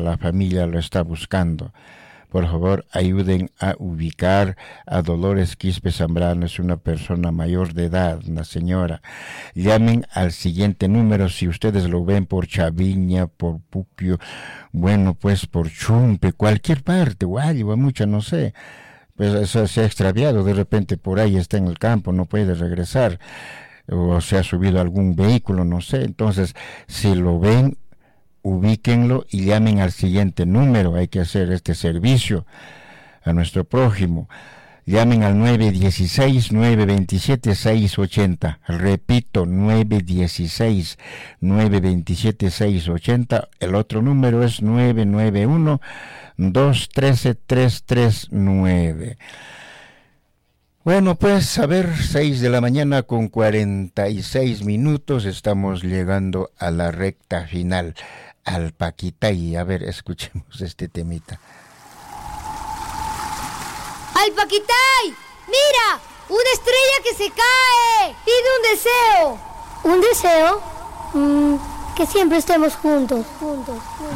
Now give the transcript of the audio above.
la familia lo está buscando. Por favor, ayuden a ubicar a Dolores Quispe Zambrano. Es una persona mayor de edad, una señora. Llamen al siguiente número si ustedes lo ven por Chaviña, por Puquio, bueno, pues por Chumpe, cualquier parte, Guaybo, mucha, no sé. Pues eso se ha extraviado, de repente por ahí está en el campo, no puede regresar, o se ha subido a algún vehículo, no sé. Entonces, si lo ven, ubíquenlo y llamen al siguiente número. Hay que hacer este servicio a nuestro prójimo. Llamen al 916-927-680. Repito, 916-927-680. El otro número es 991-213-339. Bueno, pues a ver, 6 de la mañana con 46 minutos. Estamos llegando a la recta final. Al Paquitay. A ver, escuchemos este temita. ¡Al Paquitay! ¡Mira! ¡Una estrella que se cae! ¡Pide un deseo! ¿Un deseo? Que siempre estemos juntos.